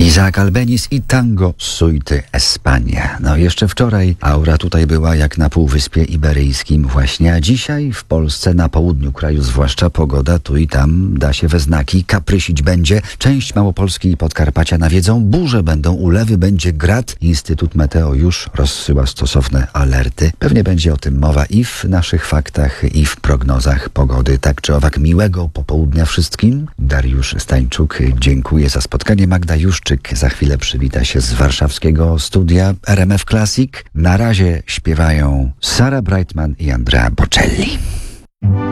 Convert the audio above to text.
Isaac Albeniz i tango Suity Espania. No jeszcze wczoraj aura tutaj była jak na Półwyspie Iberyjskim właśnie, a dzisiaj w Polsce, na południu kraju zwłaszcza, pogoda tu i tam da się we znaki, kaprysić będzie. Część Małopolski i Podkarpacia nawiedzą burze, będą ulewy, będzie grad. Instytut Meteo już rozsyła stosowne alerty. Pewnie będzie o tym mowa i w naszych faktach, i w prognozach pogody. Tak czy owak, miłego popołudnia wszystkim. Dariusz Stańczuk, dziękuję za spotkanie. Magda Juszczyk za chwilę przywita się z warszawskiego studia RMF Classic. Na razie śpiewają Sarah Brightman i Andrea Bocelli.